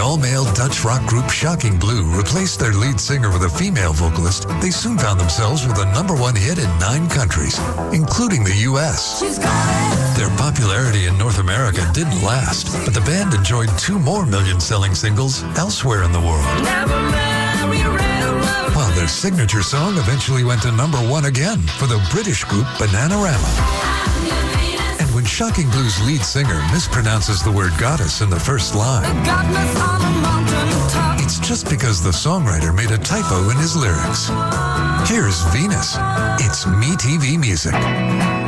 all-male Dutch rock group Shocking Blue replaced their lead singer with a female vocalist, they soon found themselves with a #1 hit in 9 countries, including the U.S. Their popularity in North America didn't last, but the band enjoyed 2 more million-selling singles elsewhere in the world. While their signature song eventually went to #1 again for the British group Bananarama. And when Shocking Blue's lead singer mispronounces the word goddess in the first line, it's just because the songwriter made a typo in his lyrics. Here's Venus. It's MeTV Music.